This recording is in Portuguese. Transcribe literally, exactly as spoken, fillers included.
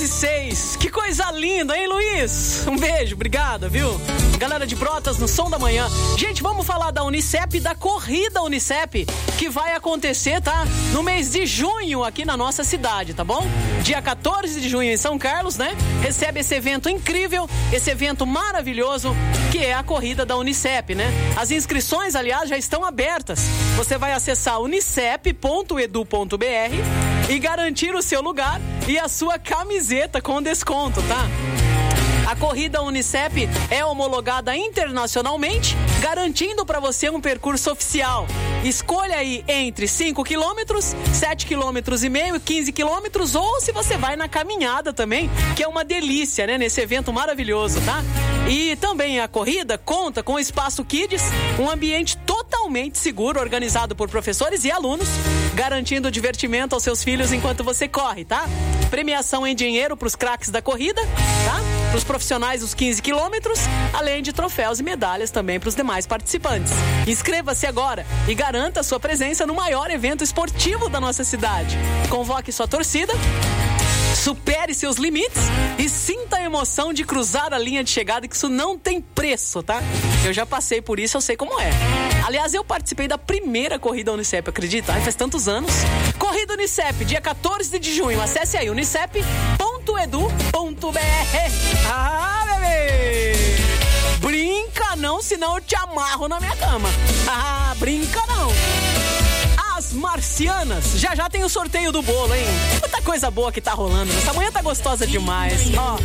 onze e seis. Que coisa linda, hein, Luiz? Um beijo, obrigado, viu? Galera de Brotas no Som da Manhã. Gente, vamos falar da Unicep, da corrida Unicep, que vai acontecer, tá? No mês de junho aqui na nossa cidade, tá bom? Dia quatorze de junho em São Carlos, né? Recebe esse evento incrível, esse evento maravilhoso, que é a corrida da Unicep, né? As inscrições, aliás, já estão abertas. Você vai acessar unicep ponto edu ponto br e garantir o seu lugar e a sua camiseta com desconto, tá? A corrida Unicep é homologada internacionalmente, garantindo para você um percurso oficial. Escolha aí entre cinco quilômetros, sete quilômetros e meio, quinze quilômetros, ou se você vai na caminhada também, que é uma delícia, né? Nesse evento maravilhoso, tá? E também a corrida conta com o Espaço Kids, um ambiente totalmente seguro, organizado por professores e alunos, garantindo divertimento aos seus filhos enquanto você corre, tá? Premiação em dinheiro para os craques da corrida, tá? Para os profissionais dos quinze quilômetros, além de troféus e medalhas também para os demais participantes. Inscreva-se agora e garanta sua presença no maior evento esportivo da nossa cidade. Convoque sua torcida, supere seus limites e sinta a emoção de cruzar a linha de chegada, que isso não tem preço, tá? Eu já passei por isso, eu sei como é. Aliás, eu participei da primeira corrida Unicep, acredita? Ai, faz tantos anos. Corrida Unicep, dia quatorze de junho. Acesse aí unicep ponto edu ponto br. Ah, bebê! Brinca não, senão eu te amarro na minha cama. Ah, brinca não. As Marcianas, já já tem o sorteio do bolo, hein? Muita coisa boa que tá rolando. Essa manhã tá gostosa demais. Ó.